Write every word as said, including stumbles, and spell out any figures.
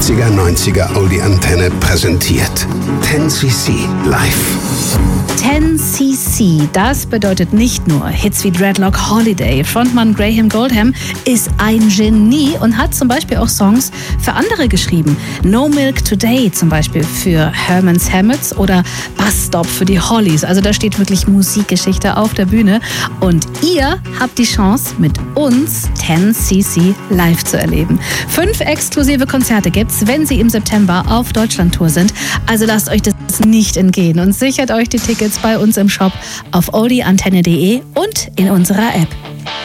achtziger, neunziger Oldie Antenne präsentiert. zehn C C live. zehn C C, das bedeutet nicht nur Hits wie Dreadlock Holiday. Frontmann Graham Goldham ist ein Genie und hat zum Beispiel auch Songs für andere geschrieben. No Milk Today zum Beispiel für Herman's Hermits oder Bus Stop für die Hollies. Also da steht wirklich Musikgeschichte auf der Bühne. Und ihr habt die Chance, mit uns zehn C C live zu erleben. Fünf exklusive Konzerte gibt's, wenn sie im September auf Deutschlandtour sind. Also lasst euch das nicht entgehen und sichert euch die Tickets bei uns im Shop auf oldie antenne punkt de und in unserer App.